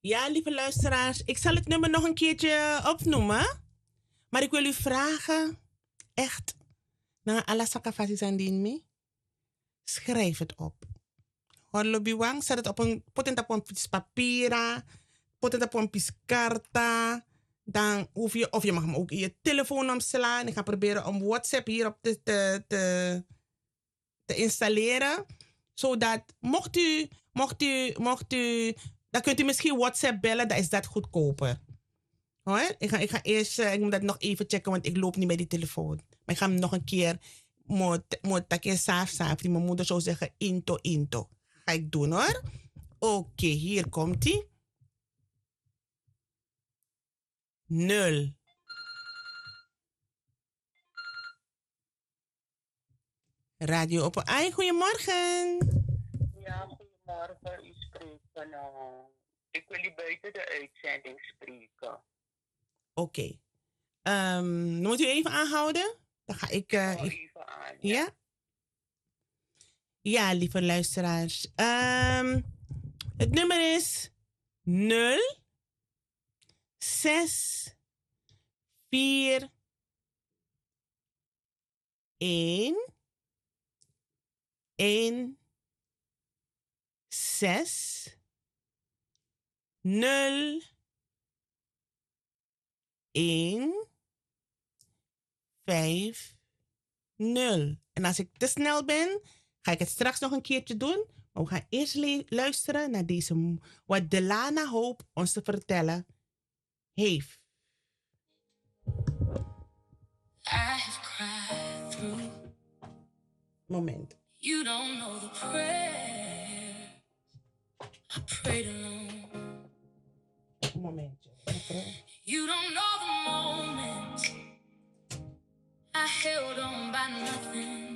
Ja, lieve luisteraars, ik zal het nummer nog een keertje opnoemen. Maar ik wil u vragen, echt, na alla sakafasi zijn me, schrijf het op. Horlo biwang, zet het op een, potent op een piece papier, potent op een piece karta. Dan hoef je, of je mag hem ook in je telefoon omslaan. Ik ga proberen om WhatsApp hierop te installeren. Zodat, mocht u, dan kunt u misschien WhatsApp bellen, dan is dat goedkoper. Hoor, ik ga eerst, ik moet dat nog even checken, want ik loop niet bij die telefoon. Maar ik ga hem nog een keer, moet dat keer saaf, die mijn moeder zou zeggen, into. Ga ik doen hoor. Oké, hier komt hij. 0. Radio op een goedemorgen. Ja, goedemorgen. U spreekt van. Ik wil u buiten de uitzending spreken. Oké. Moet u even aanhouden? Dan ga ik. Even aan. Ja? Ja, lieve luisteraars. Het nummer is 0 6 4 1 1 6 0 1 5 0. En als ik te snel ben, ga ik het straks nog een keertje doen. Maar we gaan eerst luisteren naar deze, wat Delana Hoop ons te vertellen heeft. I have cried through. Moment. You don't know the prayer I prayed alone. Momentje. You don't know the moment I held on by nothing.